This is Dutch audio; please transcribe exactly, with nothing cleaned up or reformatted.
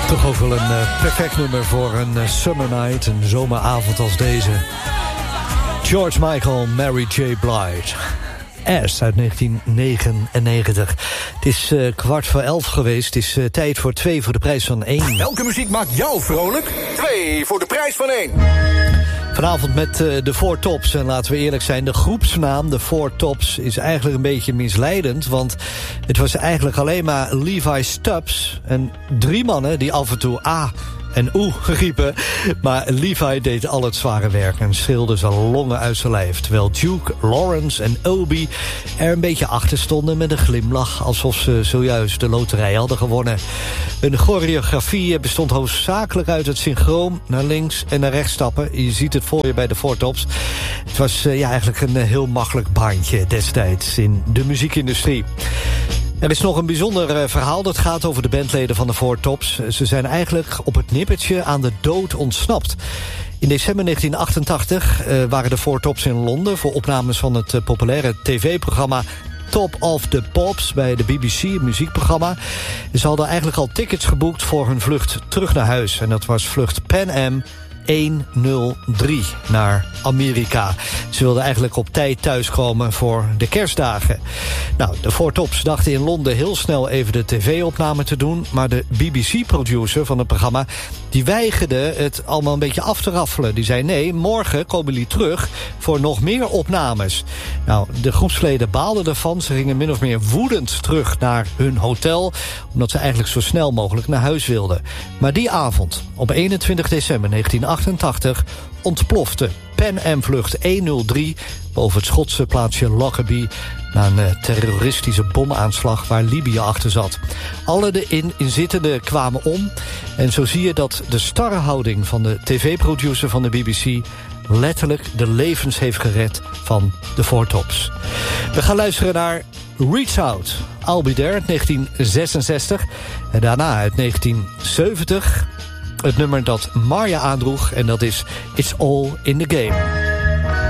Toch ook wel een uh, perfect nummer voor een uh, summer night, een zomeravond als deze. George Michael, Mary J. Blige. S uit negentien negenennegentig. Het is uh, kwart voor elf geweest. Het is uh, tijd voor twee voor de prijs van één. Welke muziek maakt jou vrolijk? Twee voor de prijs van één. Vanavond met uh, de Four Tops. En laten we eerlijk zijn, de groepsnaam, de Four Tops, is eigenlijk een beetje misleidend. Want het was eigenlijk alleen maar Levi Stubbs. En drie mannen die af en toe A en oeh riepen. Maar Levi deed al het zware werk en schreeuwde zijn longen uit zijn lijf. Terwijl Duke, Lawrence en Obi er een beetje achter stonden met een glimlach, alsof ze zojuist de loterij hadden gewonnen. Hun choreografie bestond hoofdzakelijk uit het synchroon naar links en naar rechts stappen. Je ziet het voor je bij de Four Tops. Het was uh, ja, eigenlijk een uh, heel makkelijk baantje destijds in de muziekindustrie. Er is nog een bijzonder uh, verhaal. Dat gaat over de bandleden van de Four Tops. Ze zijn eigenlijk op het nippertje aan de dood ontsnapt. In december negentien achtentachtig uh, waren de Four Tops in Londen voor opnames van het uh, populaire tv-programma Top of the Pops bij de B B C, een muziekprogramma. Ze hadden eigenlijk al tickets geboekt voor hun vlucht terug naar huis. En dat was vlucht Pan Am honderddrie naar Amerika. Ze wilden eigenlijk op tijd thuiskomen voor de kerstdagen. Nou, de Four Tops dachten in Londen heel snel even de tv-opname te doen, maar de B B C-producer van het programma die weigerde het allemaal een beetje af te raffelen. Die zei nee, morgen komen jullie terug voor nog meer opnames. Nou, de groepsleden baalden ervan. Ze gingen min of meer woedend terug naar hun hotel, omdat ze eigenlijk zo snel mogelijk naar huis wilden. Maar die avond, op eenentwintig december negentien achtentachtig, ontplofte Pan Am-vlucht honderddrie boven het Schotse plaatsje Lockerbie na een uh, terroristische bomaanslag waar Libië achter zat. Alle de in, inzittenden kwamen om. En zo zie je dat de starre houding van de tv-producer van de B B C letterlijk de levens heeft gered van de Four Tops. We gaan luisteren naar Reach Out, I'll Be There uit negentien zesenzestig. En daarna uit negentien zeventig... het nummer dat Marja aandroeg, en dat is It's All in the Game.